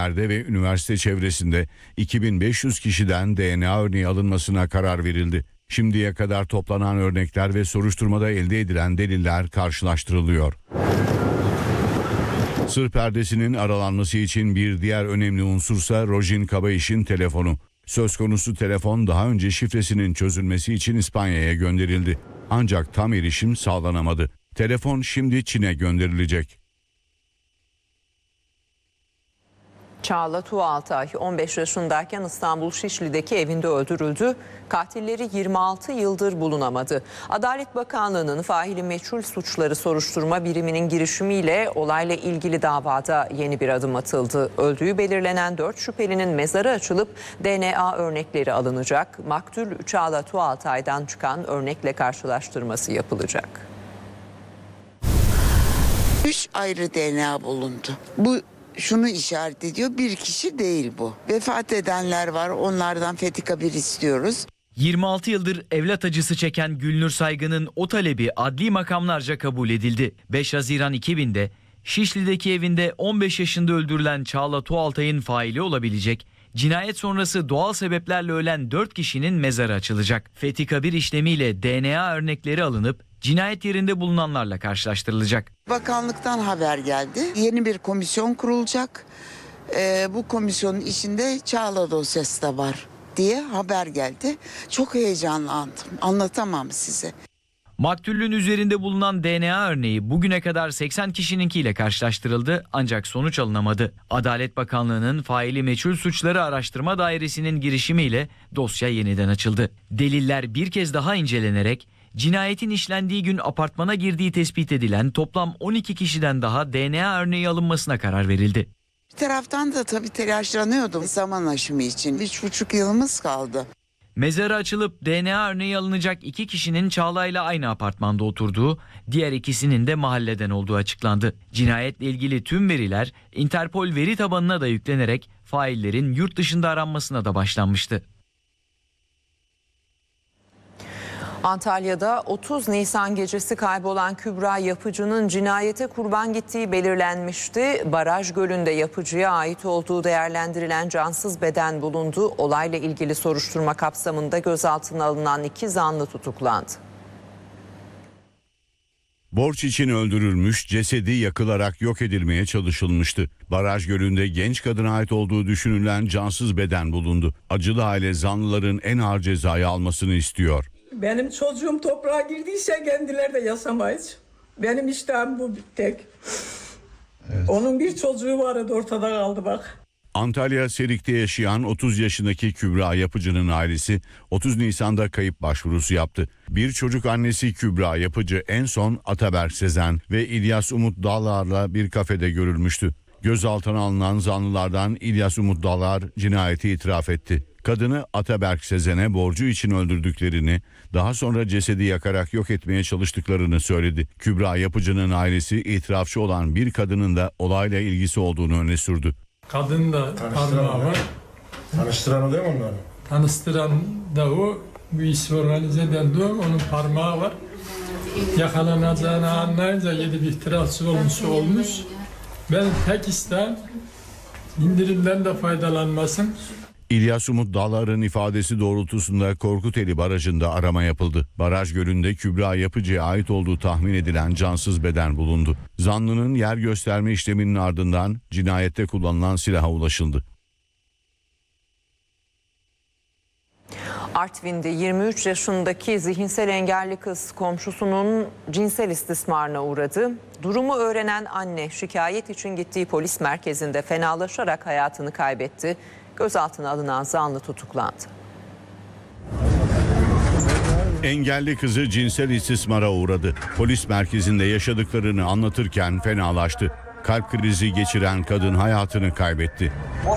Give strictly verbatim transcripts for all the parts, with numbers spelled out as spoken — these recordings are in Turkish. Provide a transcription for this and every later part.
hastanelerde ve üniversite çevresinde iki bin beş yüz kişiden D N A örneği alınmasına karar verildi. Şimdiye kadar toplanan örnekler ve soruşturmada elde edilen deliller karşılaştırılıyor. Sır perdesinin aralanması için bir diğer önemli unsursa Rojin Kabayiş'in telefonu. Söz konusu telefon daha önce şifresinin çözülmesi için İspanya'ya gönderildi. Ancak tam erişim sağlanamadı. Telefon şimdi Çin'e gönderilecek. Çağla Tuğaltay on beş yaşındayken İstanbul Şişli'deki evinde öldürüldü. Katilleri yirmi altı yıldır bulunamadı. Adalet Bakanlığı'nın faili meçhul suçları soruşturma biriminin girişimiyle olayla ilgili davada yeni bir adım atıldı. Öldüğü belirlenen dört şüphelinin mezarı açılıp D N A örnekleri alınacak. Maktul Çağla Tuğaltay'dan çıkan örnekle karşılaştırması yapılacak. Üç ayrı D N A bulundu. Bu şunu işaret ediyor, bir kişi değil bu. Vefat edenler var, onlardan Fethi Kabir istiyoruz. yirmi altı yıldır evlat acısı çeken Gülnur Saygın'ın o talebi adli makamlarca kabul edildi. beş Haziran iki binde Şişli'deki evinde on beş yaşında öldürülen Çağla Tuğaltay'ın faili olabilecek, cinayet sonrası doğal sebeplerle ölen dört kişinin mezarı açılacak. Fethi Kabir işlemiyle D N A örnekleri alınıp cinayet yerinde bulunanlarla karşılaştırılacak. Bakanlıktan haber geldi. Yeni bir komisyon kurulacak. Ee, bu komisyonun içinde Çağla dosyası da var diye haber geldi. Çok heyecanlandım. Anlatamam size. Maktulün üzerinde bulunan D N A örneği bugüne kadar seksen kişininkiyle karşılaştırıldı ancak sonuç alınamadı. Adalet Bakanlığı'nın faili meçhul suçları araştırma dairesinin girişimiyle dosya yeniden açıldı. Deliller bir kez daha incelenerek cinayetin işlendiği gün apartmana girdiği tespit edilen toplam on iki kişiden daha D N A örneği alınmasına karar verildi. Bir taraftan da tabii telaşlanıyordum zaman aşımı için. Üç buçuk yılımız kaldı. Mezarı açılıp D N A örneği alınacak iki kişinin Çağla'yla aynı apartmanda oturduğu, diğer ikisinin de mahalleden olduğu açıklandı. Cinayetle ilgili tüm veriler Interpol veri tabanına da yüklenerek faillerin yurt dışında aranmasına da başlanmıştı. Antalya'da otuz Nisan gecesi kaybolan Kübra Yapıcı'nın cinayete kurban gittiği belirlenmişti. Baraj Gölü'nde yapıcıya ait olduğu değerlendirilen cansız beden bulundu. Olayla ilgili soruşturma kapsamında gözaltına alınan iki zanlı tutuklandı. Borç için öldürülmüş, cesedi yakılarak yok edilmeye çalışılmıştı. Baraj Gölü'nde genç kadına ait olduğu düşünülen cansız beden bulundu. Acılı aile zanlıların en ağır cezayı almasını istiyor. Benim çocuğum toprağa girdiyse kendileri de yasamayız. Benim iştahım bu tek. Evet. Onun bir çocuğu vardı, ortada kaldı bak. Antalya Serik'te yaşayan otuz yaşındaki Kübra Yapıcı'nın ailesi otuz Nisan'da kayıp başvurusu yaptı. Bir çocuk annesi Kübra Yapıcı en son Ataberk Sezen ve İlyas Umut Dağlar'la bir kafede görülmüştü. Gözaltına alınan zanlılardan İlyas Umut Dağlar cinayeti itiraf etti. Kadını Ataberk Sezen'e borcu için öldürdüklerini, daha sonra cesedi yakarak yok etmeye çalıştıklarını söyledi. Kübra Yapıcı'nın ailesi itirafçı olan bir kadının da olayla ilgisi olduğunu öne sürdü. Kadın da parmağı var. Tanıştıran o değil mi onları? Tanıştıran da o, bu işi organize eden de o, onun parmağı var. Yakalanacağını anlayınca yedi bir ihtirasçı olmuş olmuş. Ben tek isteğim indirimden de faydalanmasın. İlyas Umut Dağlar'ın ifadesi doğrultusunda Korkuteli Barajı'nda arama yapıldı. Baraj Gölü'nde Kübra Yapıcı'ya ait olduğu tahmin edilen cansız beden bulundu. Zanlının yer gösterme işleminin ardından cinayette kullanılan silaha ulaşıldı. Artvin'de yirmi üç yaşındaki zihinsel engelli kız komşusunun cinsel istismarına uğradı. Durumu öğrenen anne şikayet için gittiği polis merkezinde fenalaşarak hayatını kaybetti. Gözaltına alınan zanlı tutuklandı. Engelli kızı cinsel istismara uğradı. Polis merkezinde yaşadıklarını anlatırken fenalaştı. Kalp krizi geçiren kadın hayatını kaybetti.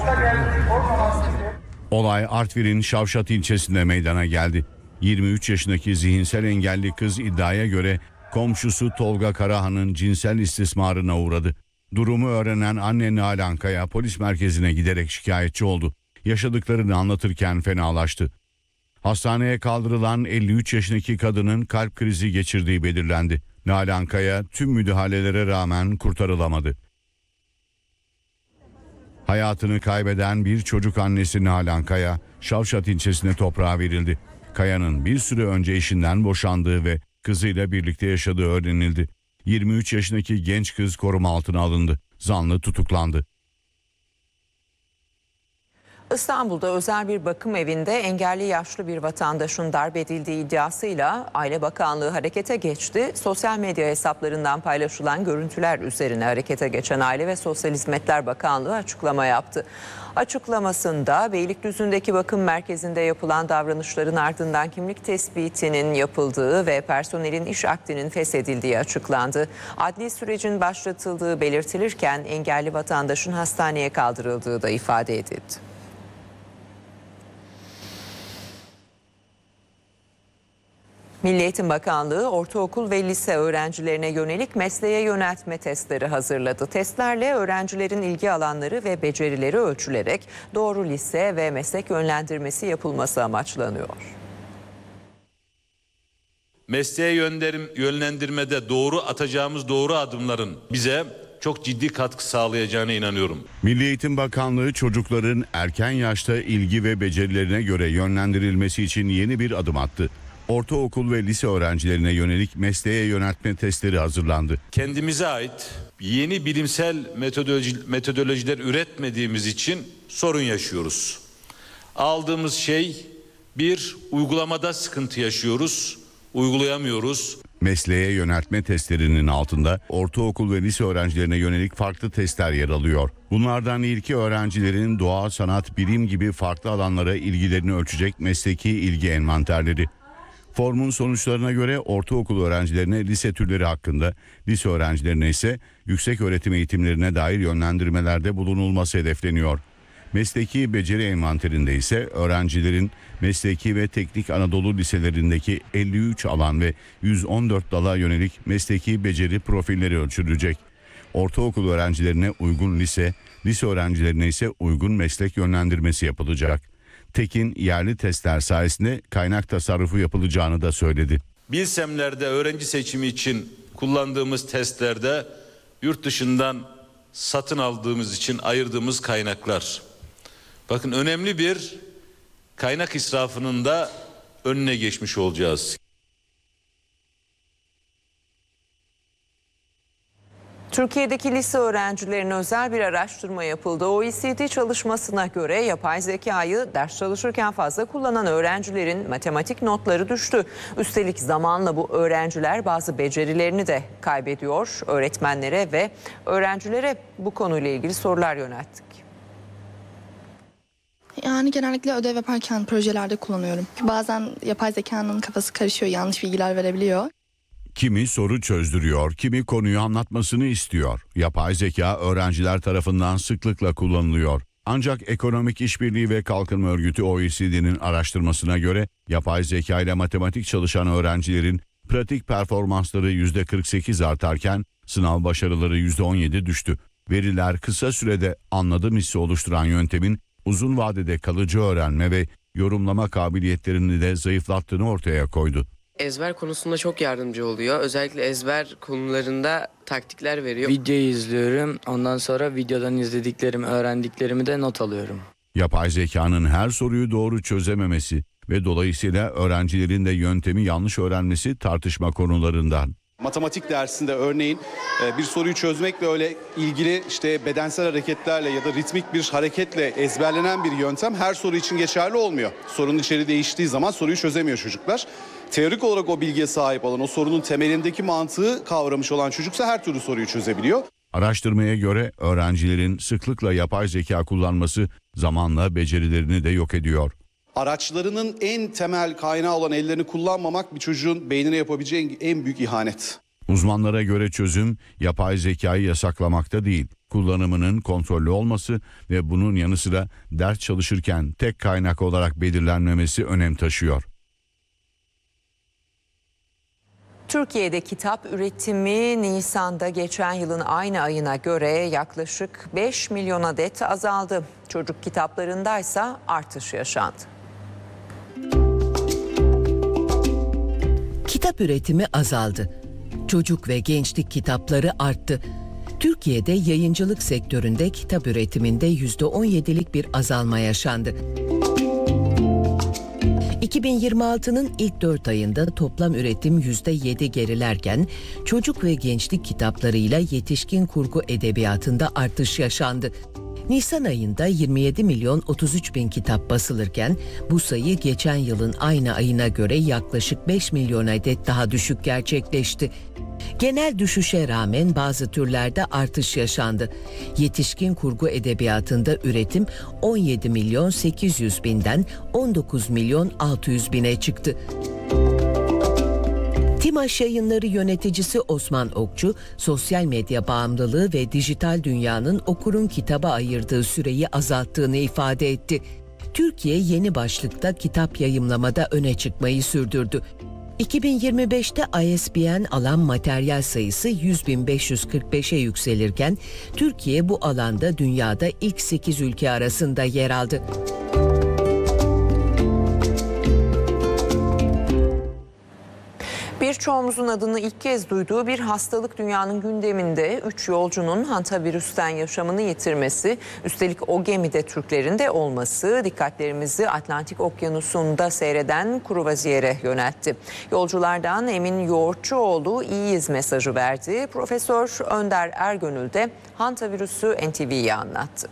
Olay Artvin'in Şavşat ilçesinde meydana geldi. yirmi üç yaşındaki zihinsel engelli kız iddiaya göre komşusu Tolga Karahan'ın cinsel istismarına uğradı. Durumu öğrenen anne Nalan Kaya polis merkezine giderek şikayetçi oldu. Yaşadıklarını anlatırken fenalaştı. Hastaneye kaldırılan elli üç yaşındaki kadının kalp krizi geçirdiği belirlendi. Nalan Kaya tüm müdahalelere rağmen kurtarılamadı. Hayatını kaybeden bir çocuk annesi Nalan Kaya, Şavşat ilçesine toprağa verildi. Kaya'nın bir süre önce eşinden boşandığı ve kızıyla birlikte yaşadığı öğrenildi. yirmi üç yaşındaki genç kız koruma altına alındı. Zanlı tutuklandı. İstanbul'da özel bir bakım evinde engelli yaşlı bir vatandaşın darp edildiği iddiasıyla Aile Bakanlığı harekete geçti. Sosyal medya hesaplarından paylaşılan görüntüler üzerine harekete geçen Aile ve Sosyal Hizmetler Bakanlığı açıklama yaptı. Açıklamasında Beylikdüzü'ndeki bakım merkezinde yapılan davranışların ardından kimlik tespitinin yapıldığı ve personelin iş akdinin feshedildiği açıklandı. Adli sürecin başlatıldığı belirtilirken engelli vatandaşın hastaneye kaldırıldığı da ifade edildi. Milli Eğitim Bakanlığı ortaokul ve lise öğrencilerine yönelik mesleğe yöneltme testleri hazırladı. Testlerle öğrencilerin ilgi alanları ve becerileri ölçülerek doğru lise ve meslek yönlendirmesi yapılması amaçlanıyor. Mesleğe yönlendirmede doğru atacağımız doğru adımların bize çok ciddi katkı sağlayacağına inanıyorum. Milli Eğitim Bakanlığı çocukların erken yaşta ilgi ve becerilerine göre yönlendirilmesi için yeni bir adım attı. Ortaokul ve lise öğrencilerine yönelik mesleğe yöneltme testleri hazırlandı. Kendimize ait yeni bilimsel metodoloji, metodolojiler üretmediğimiz için sorun yaşıyoruz. Aldığımız şey bir, uygulamada sıkıntı yaşıyoruz, uygulayamıyoruz. Mesleğe yöneltme testlerinin altında ortaokul ve lise öğrencilerine yönelik farklı testler yer alıyor. Bunlardan ilki öğrencilerin doğa, sanat, bilim gibi farklı alanlara ilgilerini ölçecek mesleki ilgi envanterleri. Formun sonuçlarına göre ortaokul öğrencilerine lise türleri hakkında, lise öğrencilerine ise yüksek öğretim eğitimlerine dair yönlendirmelerde bulunulması hedefleniyor. Mesleki beceri envanterinde ise öğrencilerin mesleki ve teknik Anadolu liselerindeki elli üç alan ve yüz on dört dala yönelik mesleki beceri profilleri ölçülecek. Ortaokul öğrencilerine uygun lise, lise öğrencilerine ise uygun meslek yönlendirmesi yapılacak. Tekin yerli testler sayesinde kaynak tasarrufu yapılacağını da söyledi. Bilsemlerde öğrenci seçimi için kullandığımız testlerde yurt dışından satın aldığımız için ayırdığımız kaynaklar. Bakın önemli bir kaynak israfının da önüne geçmiş olacağız. Türkiye'deki lise öğrencilerine özel bir araştırma yapıldı. O E C D çalışmasına göre yapay zekayı ders çalışırken fazla kullanan öğrencilerin matematik notları düştü. Üstelik zamanla bu öğrenciler bazı becerilerini de kaybediyor. Öğretmenlere ve öğrencilere bu konuyla ilgili sorular yönelttik. Yani genellikle ödev yaparken projelerde kullanıyorum. Bazen yapay zekanın kafası karışıyor, yanlış bilgiler verebiliyor. Kimi soru çözdürüyor, kimi konuyu anlatmasını istiyor. Yapay zeka öğrenciler tarafından sıklıkla kullanılıyor. Ancak Ekonomik İşbirliği ve Kalkınma Örgütü O E C D'nin araştırmasına göre yapay zeka ile matematik çalışan öğrencilerin pratik performansları yüzde kırk sekiz artarken sınav başarıları yüzde on yedi düştü. Veriler kısa sürede anladım hissi oluşturan yöntemin uzun vadede kalıcı öğrenme ve yorumlama kabiliyetlerini de zayıflattığını ortaya koydu. Ezber konusunda çok yardımcı oluyor. Özellikle ezber konularında taktikler veriyor. Videoyu izliyorum. Ondan sonra videodan izlediklerimi, öğrendiklerimi de not alıyorum. Yapay zekanın her soruyu doğru çözememesi ve dolayısıyla öğrencilerin de yöntemi yanlış öğrenmesi tartışma konularından. Matematik dersinde örneğin bir soruyu çözmekle öyle ilgili işte bedensel hareketlerle ya da ritmik bir hareketle ezberlenen bir yöntem her soru için geçerli olmuyor. Sorunun içeriği değiştiği zaman soruyu çözemiyor çocuklar. Teorik olarak o bilgiye sahip olan, o sorunun temelindeki mantığı kavramış olan çocuksa her türlü soruyu çözebiliyor. Araştırmaya göre öğrencilerin sıklıkla yapay zeka kullanması zamanla becerilerini de yok ediyor. Araçlarının en temel kaynağı olan ellerini kullanmamak bir çocuğun beynine yapabileceği en büyük ihanet. Uzmanlara göre çözüm yapay zekayı yasaklamakta değil, kullanımının kontrollü olması ve bunun yanı sıra ders çalışırken tek kaynak olarak belirlenmemesi önem taşıyor. Türkiye'de kitap üretimi Nisan'da geçen yılın aynı ayına göre yaklaşık beş milyon adet azaldı. Çocuk kitaplarındaysa artış yaşandı. Kitap üretimi azaldı. Çocuk ve gençlik kitapları arttı. Türkiye'de yayıncılık sektöründe kitap üretiminde yüzde on yedilik bir azalma yaşandı. iki bin yirmi altının ilk dört ayında toplam üretim yüzde yedi gerilerken çocuk ve gençlik kitaplarıyla yetişkin kurgu edebiyatında artış yaşandı. Nisan ayında yirmi yedi milyon otuz üç bin kitap basılırken bu sayı geçen yılın aynı ayına göre yaklaşık beş milyon adet daha düşük gerçekleşti. Genel düşüşe rağmen bazı türlerde artış yaşandı. Yetişkin kurgu edebiyatında üretim on yedi milyon sekiz yüz binden on dokuz milyon altı yüz bine çıktı. Timaş Yayınları yöneticisi Osman Okçu, sosyal medya bağımlılığı ve dijital dünyanın okurun kitaba ayırdığı süreyi azalttığını ifade etti. Türkiye yeni başlıkta kitap yayımlamada öne çıkmayı sürdürdü. iki bin yirmi beşte I S B N alan materyal sayısı yüz bin beş yüz kırk beşe yükselirken Türkiye bu alanda dünyada ilk sekiz ülke arasında yer aldı. Birçoğumuzun adını ilk kez duyduğu bir hastalık dünyanın gündeminde. Üç yolcunun hantavirüsten yaşamını yitirmesi, üstelik o gemide Türklerin de olması dikkatlerimizi Atlantik Okyanusu'nda seyreden kruvaziyere yöneltti. Yolculardan Emin Yoğurtçuoğlu iyiyiz mesajı verdi. Profesör Önder Ergönül de hantavirüsü N T V'ye anlattı.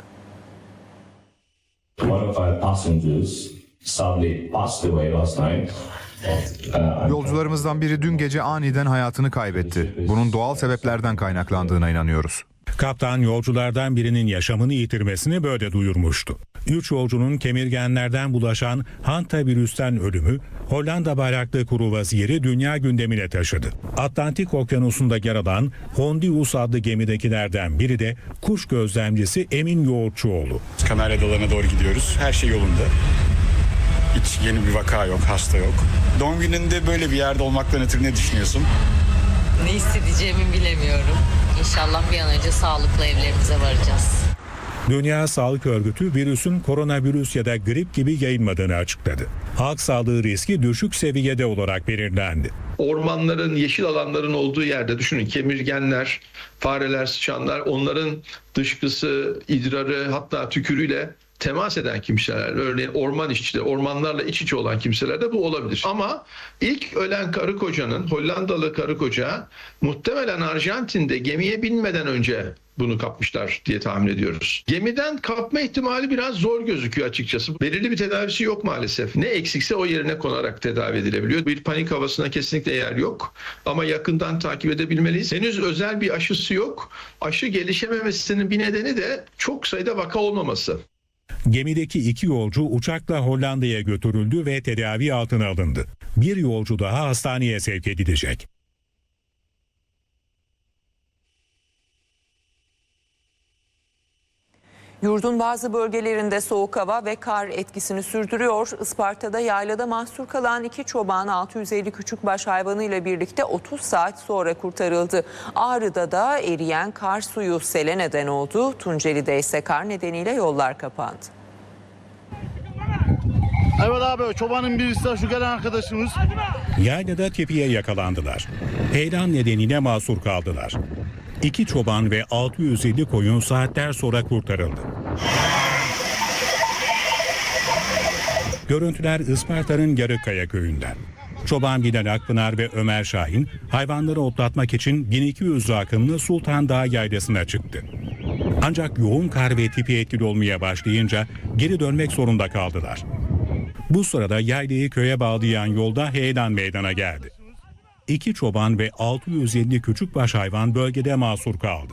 One of our passengers sadly passed away last night. Yolcularımızdan biri dün gece aniden hayatını kaybetti. Bunun doğal sebeplerden kaynaklandığına inanıyoruz. Kaptan yolculardan birinin yaşamını yitirmesini böyle duyurmuştu. Üç yolcunun kemirgenlerden bulaşan hantavirüsten ölümü Hollanda bayraklı kruvaziyeri dünya gündemine taşıdı. Atlantik Okyanusu'nda yer alan Hondius adlı gemidekilerden biri de kuş gözlemcisi Emin Yoğurtçuoğlu. Kanarya Adaları'na doğru gidiyoruz. Her şey yolunda. Hiç yeni bir vaka yok, hasta yok. Doğum gününde böyle bir yerde olmaktan ötürü ne düşünüyorsun? Ne hissedeceğimi bilemiyorum. İnşallah bir an önce sağlıklı evlerimize varacağız. Dünya Sağlık Örgütü virüsün koronavirüs ya da grip gibi yayılmadığını açıkladı. Halk sağlığı riski düşük seviyede olarak belirlendi. Ormanların, yeşil alanların olduğu yerde düşünün kemirgenler, fareler, sıçanlar, onların dışkısı, idrarı hatta tükürüyle temas eden kimseler, örneğin orman işçileri, ormanlarla iç içe olan kimselerde bu olabilir. Ama ilk ölen karı kocanın, Hollandalı karı koca muhtemelen Arjantin'de gemiye binmeden önce bunu kapmışlar diye tahmin ediyoruz. Gemiden kapma ihtimali biraz zor gözüküyor açıkçası. Belirli bir tedavisi yok maalesef. Ne eksikse o yerine konarak tedavi edilebiliyor. Bir panik havasına kesinlikle yer yok. Ama yakından takip edebilmeliyiz. Henüz özel bir aşısı yok. Aşı gelişememesinin bir nedeni de çok sayıda vaka olmaması. Gemideki iki yolcu uçakla Hollanda'ya götürüldü ve tedavi altına alındı. Bir yolcu daha hastaneye sevk edilecek. Yurdun bazı bölgelerinde soğuk hava ve kar etkisini sürdürüyor. Isparta'da yaylada mahsur kalan iki çoban altı yüz elli küçükbaş hayvanıyla birlikte otuz saat sonra kurtarıldı. Ağrı'da da eriyen kar suyu sele neden oldu. Tunceli'de ise kar nedeniyle yollar kapandı. Evet abi, çobanın birisi de şu gelen arkadaşımız. Yaylada tipiye yakalandılar. Heyelan nedeniyle mahsur kaldılar. İki çoban ve altı yüz elli koyun saatler sonra kurtarıldı. Görüntüler Isparta'nın Yarıkkaya köyünden. Çoban Bilal Akpınar ve Ömer Şahin hayvanları otlatmak için bin iki yüz rakımlı Sultan Dağı yaylasına çıktı. Ancak yoğun kar ve tipi etkili olmaya başlayınca geri dönmek zorunda kaldılar. Bu sırada yaylayı köye bağlayan yolda heyelan meydana geldi. İki çoban ve altı yüz elli küçükbaş hayvan bölgede mahsur kaldı.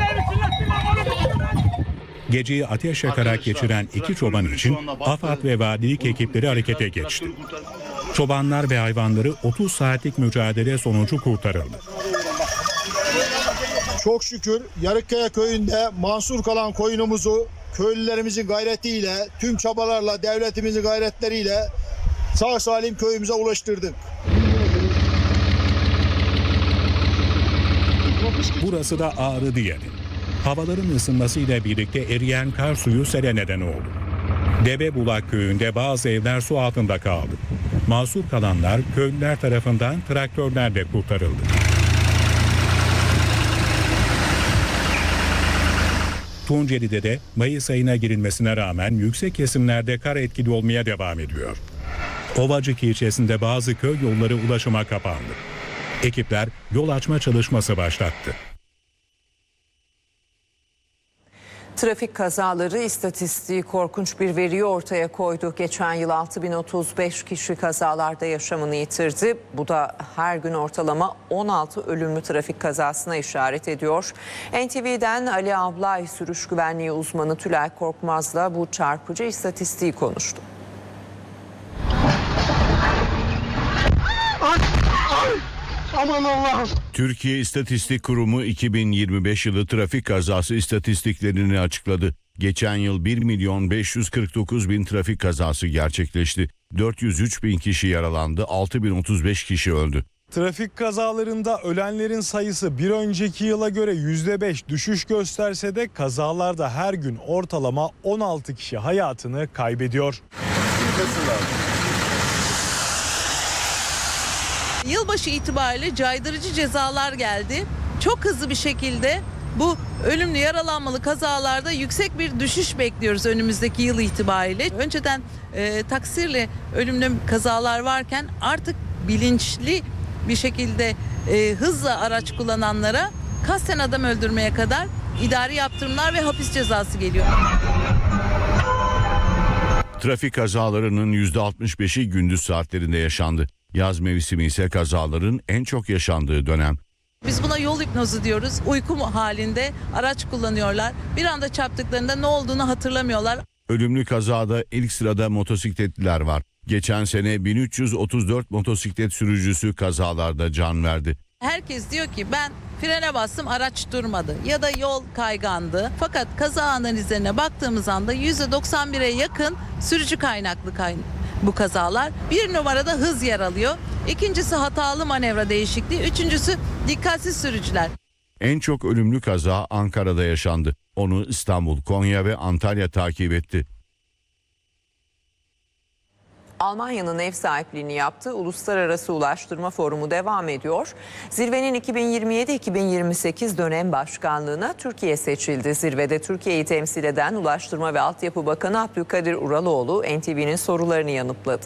Geceyi ateş yakarak geçiren iki çoban için AFAD ve valilik ekipleri harekete geçti. Çobanlar ve hayvanları otuz saatlik mücadele sonucu kurtarıldı. Çok şükür Yarıkkaya köyünde mahsur kalan koyunumuzu köylülerimizin gayretiyle, tüm çabalarla, devletimizin gayretleriyle sağ salim köyümüze ulaştırdık. Burası da Ağrı Diyeni. Havaların ısınmasıyla birlikte eriyen kar suyu sele neden oldu. Debebulak köyünde bazı evler su altında kaldı. Mahsur kalanlar köylüler tarafından traktörlerle kurtarıldı. Tunceli'de de Mayıs ayına girilmesine rağmen yüksek kesimlerde kar etkili olmaya devam ediyor. Ovacık ilçesinde bazı köy yolları ulaşıma kapandı. Ekipler yol açma çalışması başlattı. Trafik kazaları istatistiği korkunç bir veriyi ortaya koydu. Geçen yıl altı bin otuz beş kişi kazalarda yaşamını yitirdi. Bu da her gün ortalama on altı ölümlü trafik kazasına işaret ediyor. N T V'den Ali Ablay sürüş güvenliği uzmanı Tülay Korkmaz'la bu çarpıcı istatistiği konuştu. Aman Allah'ım. Türkiye İstatistik Kurumu iki bin yirmi beş yılı trafik kazası istatistiklerini açıkladı. Geçen yıl bir milyon beş yüz kırk dokuz bin trafik kazası gerçekleşti. dört yüz üç bin kişi yaralandı, altı bin otuz beş kişi öldü. Trafik kazalarında ölenlerin sayısı bir önceki yıla göre yüzde beş düşüş gösterse de kazalarda her gün ortalama on altı kişi hayatını kaybediyor. Yılbaşı itibariyle caydırıcı cezalar geldi. Çok hızlı bir şekilde bu ölümlü yaralanmalı kazalarda yüksek bir düşüş bekliyoruz önümüzdeki yıl itibariyle. Önceden e, taksirle ölümlü kazalar varken artık bilinçli bir şekilde e, hızla araç kullananlara kasten adam öldürmeye kadar idari yaptırımlar ve hapis cezası geliyor. Trafik kazalarının yüzde altmış beşi gündüz saatlerinde yaşandı. Yaz mevsimi ise kazaların en çok yaşandığı dönem. Biz buna yol hipnozu diyoruz. Uyku halinde araç kullanıyorlar. Bir anda çarptıklarında ne olduğunu hatırlamıyorlar. Ölümlü kazada ilk sırada motosikletliler var. Geçen sene bin üç yüz otuz dört motosiklet sürücüsü kazalarda can verdi. Herkes diyor ki ben frene bastım, araç durmadı ya da yol kaygandı. Fakat kaza analizlerine baktığımız anda yüzde doksan bire yakın sürücü kaynaklı kaynak. Bu kazalar bir numarada hız yer alıyor. İkincisi hatalı manevra değişikliği. Üçüncüsü dikkatsiz sürücüler. En çok ölümlü kaza Ankara'da yaşandı. Onu İstanbul, Konya ve Antalya takip etti. Almanya'nın ev sahipliğini yaptığı Uluslararası Ulaştırma Forumu devam ediyor. Zirvenin iki bin yirmi yedi iki bin yirmi sekiz dönem başkanlığına Türkiye seçildi. Zirvede Türkiye'yi temsil eden Ulaştırma ve Altyapı Bakanı Abdülkadir Uraloğlu N T V'nin sorularını yanıtladı.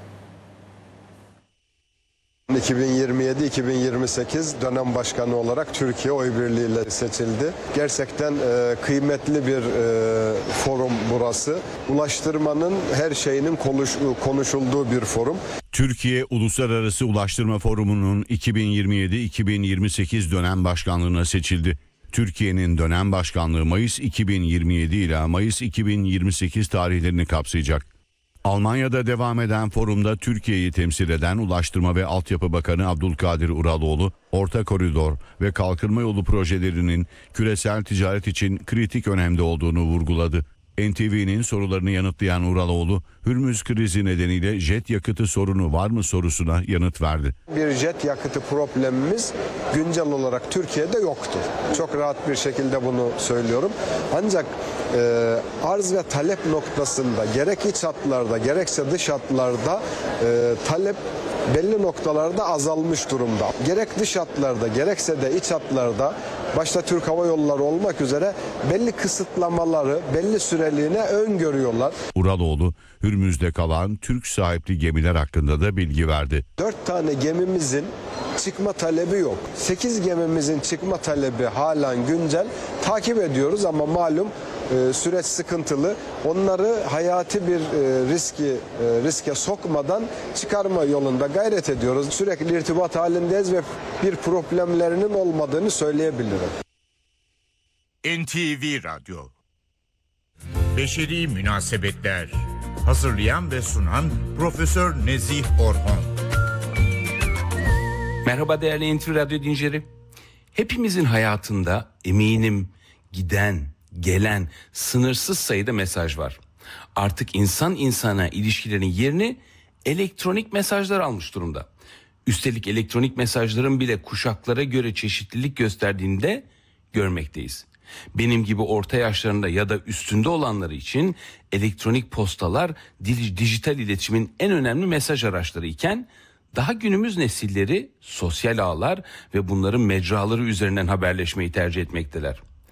iki bin yirmi yedi iki bin yirmi sekiz dönem başkanı olarak Türkiye oy birliğiyle seçildi. Gerçekten e, kıymetli bir e, forum burası. Ulaştırmanın her şeyinin konuş, konuşulduğu bir forum. Türkiye Uluslararası Ulaştırma Forumu'nun iki bin yirmi yedi iki bin yirmi sekiz dönem başkanlığına seçildi. Türkiye'nin dönem başkanlığı Mayıs iki bin yirmi yedi ile Mayıs iki bin yirmi sekiz tarihlerini kapsayacak. Almanya'da devam eden forumda Türkiye'yi temsil eden Ulaştırma ve Altyapı Bakanı Abdülkadir Uraloğlu, Orta Koridor ve Kalkınma Yolu projelerinin küresel ticaret için kritik önemde olduğunu vurguladı. N T V'nin sorularını yanıtlayan Uraloğlu, Hürmüz krizi nedeniyle jet yakıtı sorunu var mı sorusuna yanıt verdi. Bir jet yakıtı problemimiz güncel olarak Türkiye'de yoktur. Çok rahat bir şekilde bunu söylüyorum. Ancak e, arz ve talep noktasında gerek iç hatlarda gerekse dış hatlarda e, talep belli noktalarda azalmış durumda. Gerek dış hatlarda gerekse de iç hatlarda başta Türk Hava Yolları olmak üzere belli kısıtlamaları belli süreliğine öngörüyorlar. Uraloğlu, Hürmüz'de kalan Türk sahipli gemiler hakkında da bilgi verdi. Dört tane gemimizin çıkma talebi yok. Sekiz gemimizin çıkma talebi halen güncel. Takip ediyoruz ama malum e, süreç sıkıntılı. Onları hayati bir e, riski e, riske sokmadan çıkarma yolunda gayret ediyoruz. Sürekli irtibat halindeyiz ve bir problemlerinin olmadığını söyleyebilirim. N T V Radyo Beşeri Münasebetler. Hazırlayan ve sunan Profesör Nezih Orhon. Merhaba değerli N T V Radyo dinleyicileri. Hepimizin hayatında eminim giden, gelen sınırsız sayıda mesaj var. Artık insan insana ilişkilerin yerini elektronik mesajlar almış durumda. Üstelik elektronik mesajların bile kuşaklara göre çeşitlilik gösterdiğini de görmekteyiz. Benim gibi orta yaşlarında ya da üstünde olanları için elektronik postalar dijital iletişimin en önemli mesaj araçları iken daha günümüz nesilleri sosyal ağlar ve bunların mecraları üzerinden haberleşmeyi tercih etmekteler.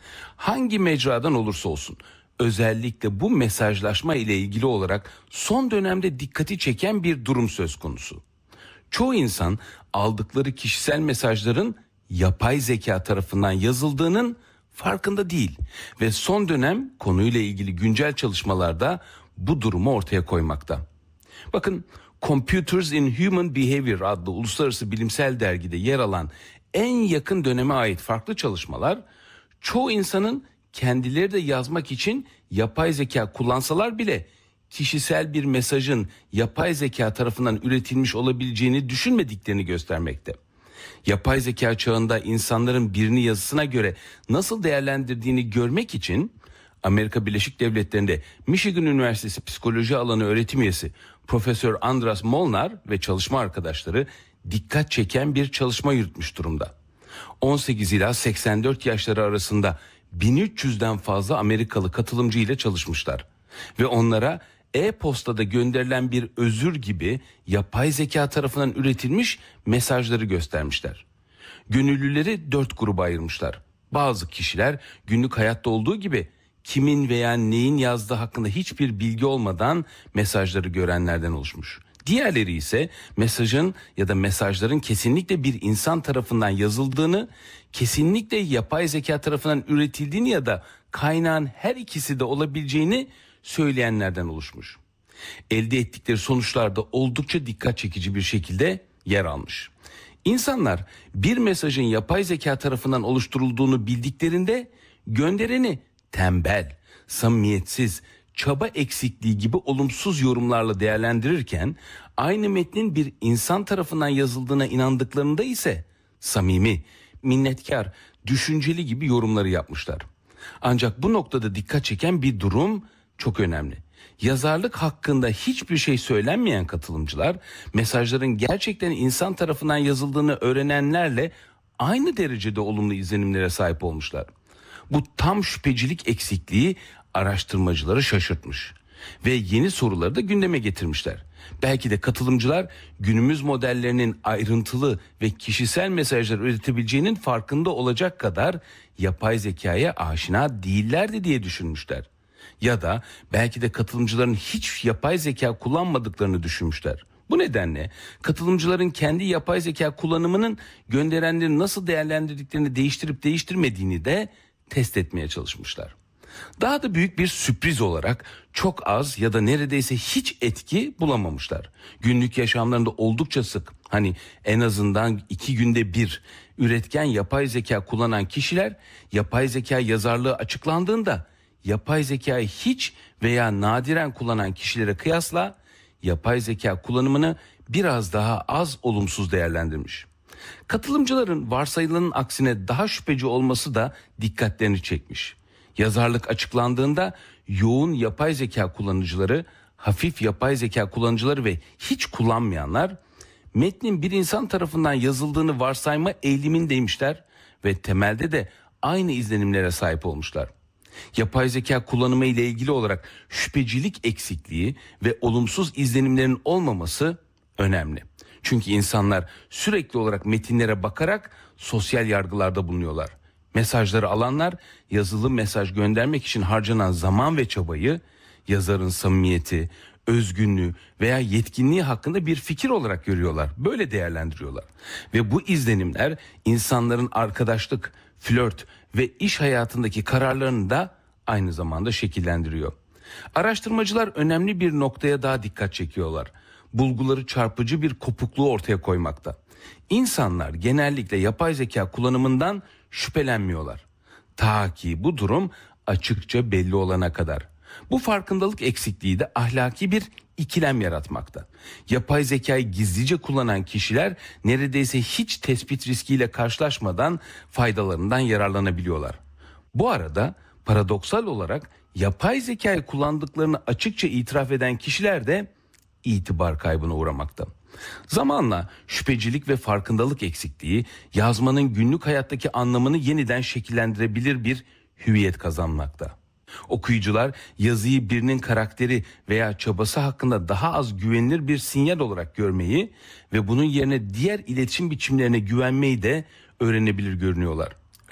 Hangi mecradan olursa olsun, özellikle bu mesajlaşma ile ilgili olarak son dönemde dikkati çeken bir durum söz konusu. Çoğu insan aldıkları kişisel mesajların yapay zeka tarafından yazıldığının farkında değil ve son dönem konuyla ilgili güncel çalışmalarda bu durumu ortaya koymakta. Bakın, Computers in Human Behavior adlı uluslararası bilimsel dergide yer alan en yakın döneme ait farklı çalışmalar, çoğu insanın kendileri de yazmak için yapay zeka kullansalar bile kişisel bir mesajın yapay zeka tarafından üretilmiş olabileceğini düşünmediklerini göstermekte. Yapay zeka çağında insanların birini yazısına göre nasıl değerlendirdiğini görmek için Amerika Birleşik Devletleri'nde Michigan Üniversitesi Psikoloji Alanı öğretim üyesi Profesör Andras Molnar ve çalışma arkadaşları dikkat çeken bir çalışma yürütmüş durumda. on sekiz ila seksen dört yaşları arasında bin üç yüzden fazla Amerikalı katılımcı ile çalışmışlar ve onlara e-postada gönderilen bir özür gibi yapay zeka tarafından üretilmiş mesajları göstermişler. Gönüllüleri dört gruba ayırmışlar. Bazı kişiler günlük hayatta olduğu gibi kimin veya neyin yazdığı hakkında hiçbir bilgi olmadan mesajları görenlerden oluşmuş. Diğerleri ise mesajın ya da mesajların kesinlikle bir insan tarafından yazıldığını, kesinlikle yapay zeka tarafından üretildiğini ya da kaynağın her ikisi de olabileceğini söyleyenlerden oluşmuş. Elde ettikleri sonuçlarda oldukça dikkat çekici bir şekilde yer almış. İnsanlar bir mesajın yapay zeka tarafından oluşturulduğunu bildiklerinde göndereni tembel, samimiyetsiz, çaba eksikliği gibi olumsuz yorumlarla değerlendirirken aynı metnin bir insan tarafından yazıldığına inandıklarında ise samimi, minnetkar, düşünceli gibi yorumları yapmışlar. Ancak bu noktada dikkat çeken bir durum çok önemli. Yazarlık hakkında hiçbir şey söylenmeyen katılımcılar mesajların gerçekten insan tarafından yazıldığını öğrenenlerle aynı derecede olumlu izlenimlere sahip olmuşlar. Bu tam şüphecilik eksikliği araştırmacıları şaşırtmış ve yeni soruları da gündeme getirmişler. Belki de katılımcılar günümüz modellerinin ayrıntılı ve kişisel mesajlar üretebileceğinin farkında olacak kadar yapay zekaya aşina değillerdi diye düşünmüşler. Ya da belki de katılımcıların hiç yapay zeka kullanmadıklarını düşünmüşler. Bu nedenle katılımcıların kendi yapay zeka kullanımının gönderenleri nasıl değerlendirdiklerini değiştirip değiştirmediğini de test etmeye çalışmışlar. Daha da büyük bir sürpriz olarak çok az ya da neredeyse hiç etki bulamamışlar. Günlük yaşamlarında oldukça sık, hani en azından iki günde bir üretken yapay zeka kullanan kişiler yapay zeka yazarlığı açıklandığında yapay zekayı hiç veya nadiren kullanan kişilere kıyasla yapay zeka kullanımını biraz daha az olumsuz değerlendirmiş. Katılımcıların varsayılanın aksine daha şüpheci olması da dikkatlerini çekmiş. Yazarlık açıklandığında yoğun yapay zeka kullanıcıları, hafif yapay zeka kullanıcıları ve hiç kullanmayanlar metnin bir insan tarafından yazıldığını varsayma eğilimindeymişler ve temelde de aynı izlenimlere sahip olmuşlar. Yapay zeka kullanımı ile ilgili olarak şüphecilik eksikliği ve olumsuz izlenimlerin olmaması önemli. Çünkü insanlar sürekli olarak metinlere bakarak sosyal yargılarda bulunuyorlar. Mesajları alanlar yazılı mesaj göndermek için harcanan zaman ve çabayı yazarın samimiyeti, özgünlüğü veya yetkinliği hakkında bir fikir olarak görüyorlar. Böyle değerlendiriyorlar. Ve bu izlenimler insanların arkadaşlık, flört ve iş hayatındaki kararlarını da aynı zamanda şekillendiriyor. Araştırmacılar önemli bir noktaya daha dikkat çekiyorlar. Bulguları çarpıcı bir kopukluğu ortaya koymakta. İnsanlar genellikle yapay zeka kullanımından şüphelenmiyorlar. Ta ki bu durum açıkça belli olana kadar. Bu farkındalık eksikliği de ahlaki bir ikilem yaratmakta. Yapay zekayı gizlice kullanan kişiler neredeyse hiç tespit riskiyle karşılaşmadan faydalarından yararlanabiliyorlar. Bu arada paradoksal olarak yapay zekayı kullandıklarını açıkça itiraf eden kişiler de itibar kaybına uğramakta. Zamanla şüphecilik ve farkındalık eksikliği yazmanın günlük hayattaki anlamını yeniden şekillendirebilir bir hüviyet kazanmakta. Okuyucular yazıyı birinin karakteri veya çabası hakkında daha az güvenilir bir sinyal olarak görmeyi ve bunun yerine diğer iletişim biçimlerine güvenmeyi de öğrenebilir görünüyorlar.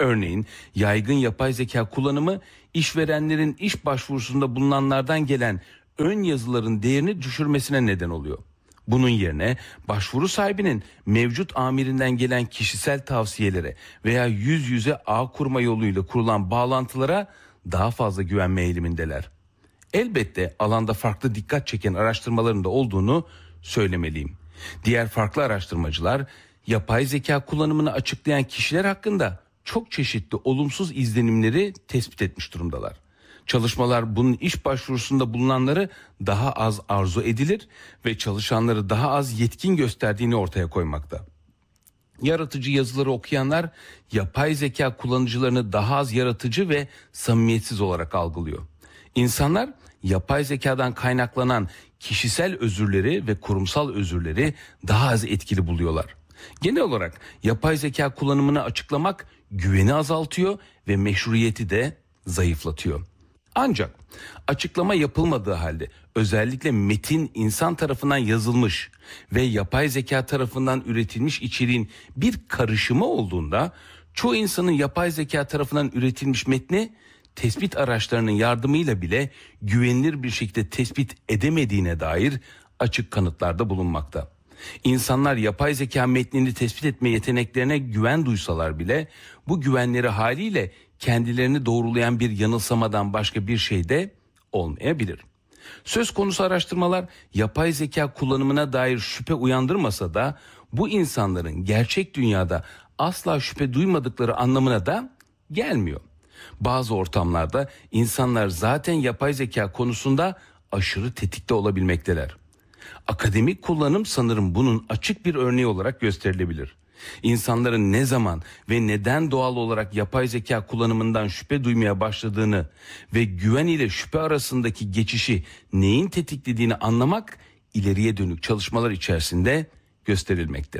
Örneğin yaygın yapay zeka kullanımı işverenlerin iş başvurusunda bulunanlardan gelen ön yazıların değerini düşürmesine neden oluyor. Bunun yerine başvuru sahibinin mevcut amirinden gelen kişisel tavsiyelere veya yüz yüze ağ kurma yoluyla kurulan bağlantılara daha fazla güvenme eğilimindeler. Elbette alanda farklı dikkat çeken araştırmaların da olduğunu söylemeliyim. Diğer farklı araştırmacılar yapay zeka kullanımını açıklayan kişiler hakkında çok çeşitli olumsuz izlenimleri tespit etmiş durumdalar. Çalışmalar bunun iş başvurusunda bulunanları daha az arzu edilir ve çalışanları daha az yetkin gösterdiğini ortaya koymakta. Yaratıcı yazıları okuyanlar yapay zeka kullanıcılarını daha az yaratıcı ve samimiyetsiz olarak algılıyor. İnsanlar yapay zekadan kaynaklanan kişisel özürleri ve kurumsal özürleri daha az etkili buluyorlar. Genel olarak yapay zeka kullanımını açıklamak güveni azaltıyor ve meşruiyeti de zayıflatıyor. Ancak açıklama yapılmadığı halde özellikle metin insan tarafından yazılmış ve yapay zeka tarafından üretilmiş içeriğin bir karışımı olduğunda çoğu insanın yapay zeka tarafından üretilmiş metni tespit araçlarının yardımıyla bile güvenilir bir şekilde tespit edemediğine dair açık kanıtlarda bulunmakta. İnsanlar yapay zeka metnini tespit etme yeteneklerine güven duysalar bile bu güvenleri haliyle kendilerini doğrulayan bir yanılsamadan başka bir şey de olmayabilir. Söz konusu araştırmalar yapay zeka kullanımına dair şüphe uyandırmasa da bu insanların gerçek dünyada asla şüphe duymadıkları anlamına da gelmiyor. Bazı ortamlarda insanlar zaten yapay zeka konusunda aşırı tetikte olabilmekteler. Akademik kullanım sanırım bunun açık bir örneği olarak gösterilebilir. İnsanların ne zaman ve neden doğal olarak yapay zeka kullanımından şüphe duymaya başladığını ve güven ile şüphe arasındaki geçişi neyin tetiklediğini anlamak ileriye dönük çalışmalar içerisinde gösterilmekte.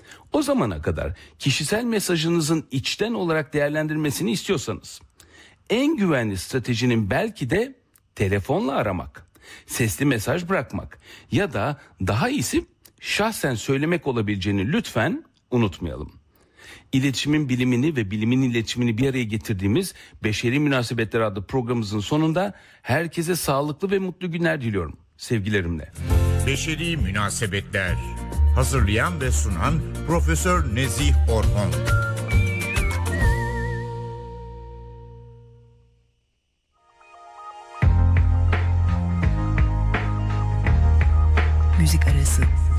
O zamana kadar kişisel mesajınızın içten olarak değerlendirilmesini istiyorsanız en güvenli stratejinin belki de telefonla aramak, sesli mesaj bırakmak ya da daha iyisi şahsen söylemek olabileceğini lütfen unutmayalım. İletişimin bilimini ve bilimin iletişimini bir araya getirdiğimiz Beşeri Münasebetler adlı programımızın sonunda herkese sağlıklı ve mutlu günler diliyorum. Sevgilerimle. Beşeri Münasebetler. Hazırlayan ve sunan Profesör Nezih Orhon.